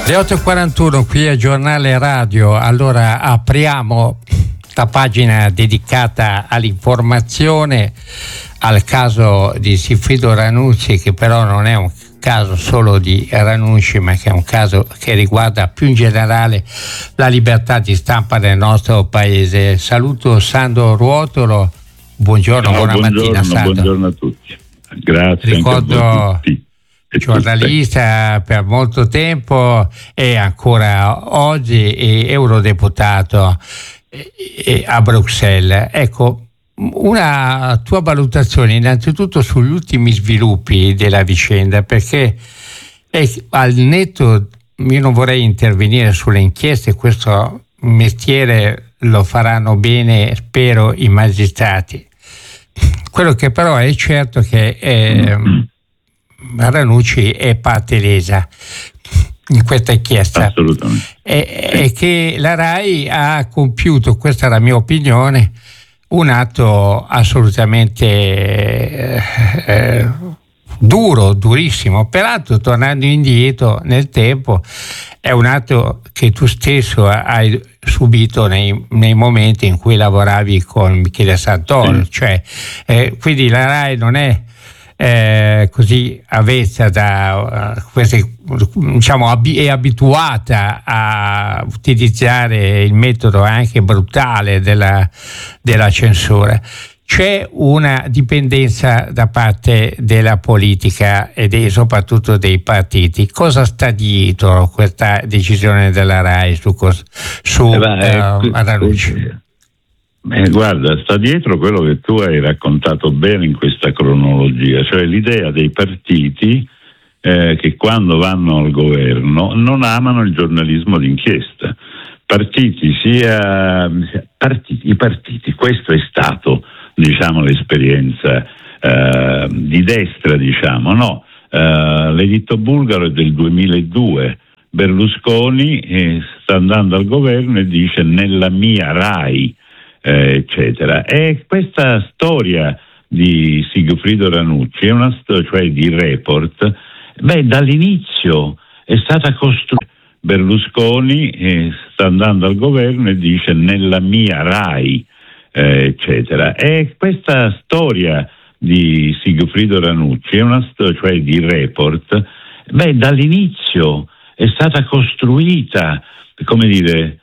Le 8.41 qui a Giornale Radio. Allora apriamo la pagina dedicata all'informazione, al caso di Sigfrido Ranucci, che però non è un caso solo di Ranucci, ma che è un caso che riguarda più in generale la libertà di stampa nel nostro paese. Saluto Sandro Ruotolo, buongiorno, buona mattina Sandro. Buongiorno a tutti, grazie. Ricordo anche a tutti. Giornalista per molto tempo e ancora oggi eurodeputato a Bruxelles. Ecco, una tua valutazione innanzitutto sugli ultimi sviluppi della vicenda, perché al netto, io non vorrei intervenire sulle inchieste, questo mestiere lo faranno bene, spero, i magistrati. Quello che però è certo che Ranucci è parte lesa in questa inchiesta. Assolutamente. E che la RAI ha compiuto, questa è la mia opinione, un atto assolutamente durissimo. Peraltro, tornando indietro nel tempo, è un atto che tu stesso hai subito nei momenti in cui lavoravi con Michele Santoro, cioè, quindi la RAI non è così avvezza da queste, diciamo, è abituata a utilizzare il metodo anche brutale della censura. C'è una dipendenza da parte della politica e soprattutto dei partiti. Cosa sta dietro questa decisione della RAI su Ranucci? Guarda, sta dietro quello che tu hai raccontato bene in questa cronologia, cioè l'idea dei partiti che quando vanno al governo non amano il giornalismo d'inchiesta. I partiti, questo è stato, diciamo, l'esperienza di destra, diciamo, no? L'editto bulgaro è del 2002. Berlusconi sta andando al governo e dice nella mia RAI, eccetera. E questa storia di Sigfrido Ranucci è una storia, cioè di Report, dall'inizio è stata costruita. Berlusconi sta andando al governo e dice nella mia RAI, eccetera. E questa storia di Sigfrido Ranucci è una storia, cioè di Report, dall'inizio è stata costruita, come dire,